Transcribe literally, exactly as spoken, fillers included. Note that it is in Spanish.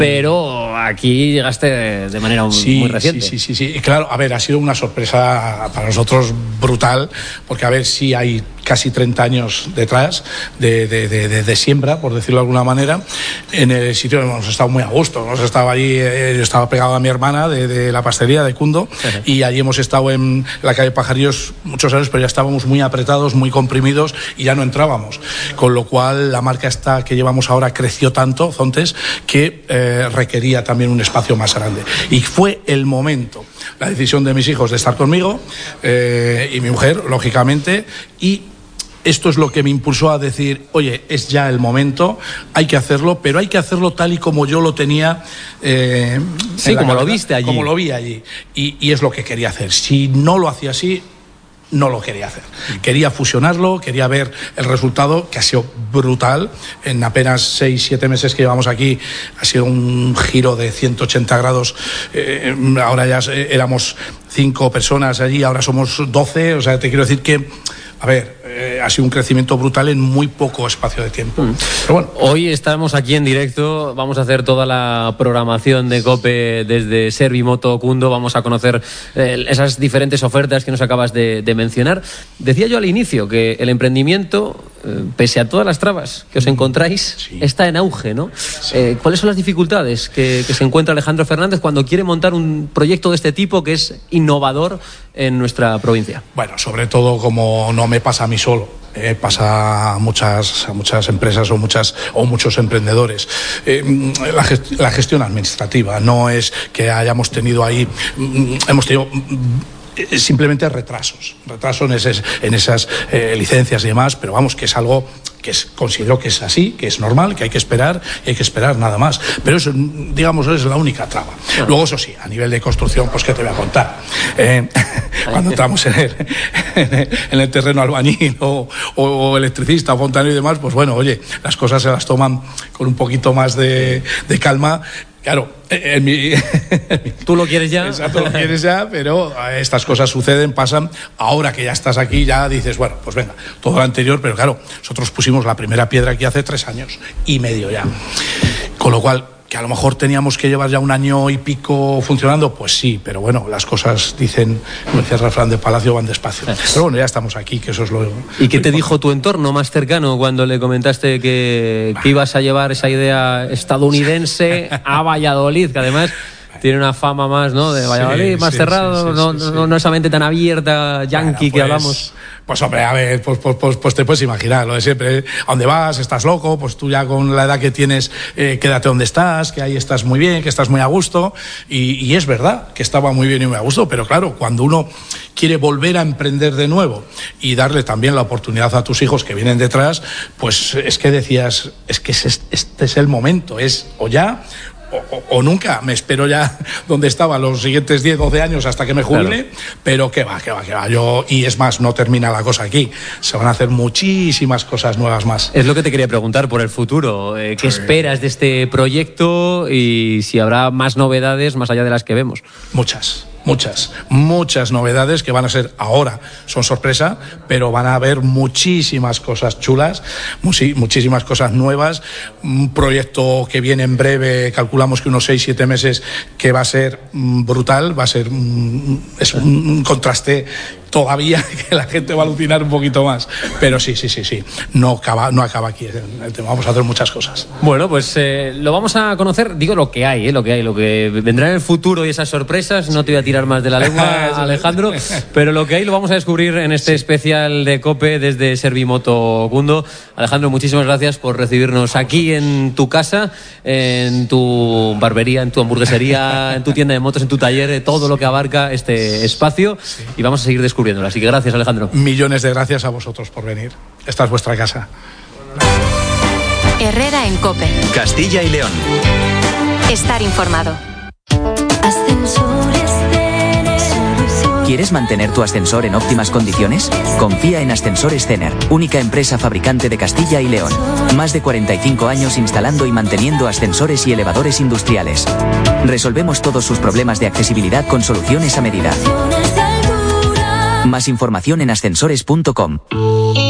pero aquí llegaste de manera sí, muy reciente. Sí, sí, sí, sí. Claro, a ver, ha sido una sorpresa para nosotros brutal, porque a ver, sí hay casi treinta años detrás de, de, de, de, de siembra, por decirlo de alguna manera. En el sitio hemos estado muy a gusto, hemos estado allí, eh, yo estaba pegado a mi hermana de, de la pastelería de Cundo, uh-huh. y allí hemos estado en la calle Pajarillos muchos años, pero ya estábamos muy apretados, muy comprimidos y ya no entrábamos, con lo cual la marca esta que llevamos ahora creció tanto, Zontes, que eh, requería también un espacio más grande, y fue el momento, la decisión de mis hijos de estar conmigo, eh, y mi mujer, lógicamente, y esto es lo que me impulsó a decir, oye, es ya el momento, hay que hacerlo, pero hay que hacerlo tal y como yo lo tenía. Eh, sí, como lo viste allí. Como lo vi allí. Y, y es lo que quería hacer. Si no lo hacía así, no lo quería hacer. Quería fusionarlo, quería ver el resultado, que ha sido brutal. En apenas seis, siete meses que llevamos aquí, ha sido un giro de ciento ochenta grados. Eh, ahora ya éramos cinco personas allí, ahora somos doce. O sea, te quiero decir que, a ver, eh, ha sido un crecimiento brutal en muy poco espacio de tiempo. Mm. Pero bueno. Hoy estamos aquí en directo, vamos a hacer toda la programación de COPE desde Servimoto Cundo, vamos a conocer eh, esas diferentes ofertas que nos acabas de, de mencionar. Decía yo al inicio que el emprendimiento, eh, pese a todas las trabas que os encontráis, sí. está en auge, ¿no? Sí. Eh, ¿Cuáles son las dificultades que, que se encuentra Alejandro Fernández cuando quiere montar un proyecto de este tipo que es innovador en nuestra provincia? Bueno, sobre todo, como no me pasa a mí solo, eh, pasa a muchas, a muchas empresas o muchas o muchos emprendedores. Eh, la, gest- la gestión administrativa no es que hayamos tenido ahí, hemos tenido simplemente retrasos, retrasos en, ese, en esas eh, licencias y demás, pero vamos, que es algo que es, considero que es así, que es normal, que hay que esperar, y hay que esperar nada más. Pero eso, digamos, es la única traba. Ah. Luego, eso sí, a nivel de construcción, pues ¿qué te voy a contar? Eh, cuando entramos en el, en el, en el terreno albañil o, o, o electricista, o fontanero y demás, pues bueno, oye, las cosas se las toman con un poquito más de, de calma. Claro, en mi, tú lo quieres ya. Exacto, lo quieres ya, pero estas cosas suceden, pasan. Ahora que ya estás aquí, ya dices, bueno, pues venga, todo lo anterior, pero claro, nosotros pusimos la primera piedra aquí hace tres años y medio ya. Con lo cual, que a lo mejor teníamos que llevar ya un año y pico funcionando, pues sí, pero bueno, las cosas dicen, como decía el refrán de Palacio, van despacio. Pero bueno, ya estamos aquí, que eso es lo... ¿Y qué te dijo tu entorno más cercano cuando le comentaste que, que ibas a llevar esa idea estadounidense a Valladolid, que además tiene una fama más, ¿no? De Valladolid, sí, más sí, cerrado, sí, sí, no, sí, sí. No, no esa mente tan abierta, yankee, bueno, pues, que hablamos... Pues hombre, a ver, pues, pues, pues, pues te puedes imaginar lo de siempre. ¿A dónde vas? ¿Estás loco? Pues tú ya con la edad que tienes, eh, quédate donde estás, que ahí estás muy bien, que estás muy a gusto. Y, y es verdad que estaba muy bien y muy a gusto, pero claro, cuando uno quiere volver a emprender de nuevo y darle también la oportunidad a tus hijos que vienen detrás, pues es que decías, es que este es el momento, es o ya... O, o, o nunca, me espero ya donde estaba los siguientes diez, doce años hasta que me jubile, claro. Pero que va, que va, que va. Yo, y es más, no termina la cosa aquí. Se van a hacer muchísimas cosas nuevas más. Es lo que te quería preguntar por el futuro. Eh, ¿Qué sí. esperas de este proyecto y si habrá más novedades más allá de las que vemos? Muchas. Muchas, muchas novedades que van a ser ahora, son sorpresa, pero van a haber muchísimas cosas chulas, muchi- muchísimas cosas nuevas, un proyecto que viene en breve, calculamos que unos seis, siete meses, que va a ser mm, brutal, va a ser mm, es un, un contraste todavía que la gente va a alucinar un poquito más, pero sí, sí, sí, sí, no acaba, no acaba aquí el, el tema, vamos a hacer muchas cosas. Bueno, pues eh, lo vamos a conocer, digo lo que hay, eh, lo que hay, lo que vendrá en el futuro y esas sorpresas, no te voy a tirar más de la lengua, Alejandro, pero lo que hay lo vamos a descubrir en este especial de COPE desde Servimoto Cundo. Alejandro, muchísimas gracias por recibirnos aquí en tu casa, en tu barbería, en tu hamburguesería, en tu tienda de motos, en tu taller, todo lo que abarca este espacio, y vamos a seguir descubriendo. Así que gracias, Alejandro. Millones de gracias a vosotros por venir. Esta es vuestra casa. Herrera en COPE. Castilla y León. Estar informado. ¿Quieres mantener tu ascensor en óptimas condiciones? Confía en Ascensores Cener, única empresa fabricante de Castilla y León. Más de cuarenta y cinco años instalando y manteniendo ascensores y elevadores industriales. Resolvemos todos sus problemas de accesibilidad con soluciones a medida. Más información en ascensores punto com.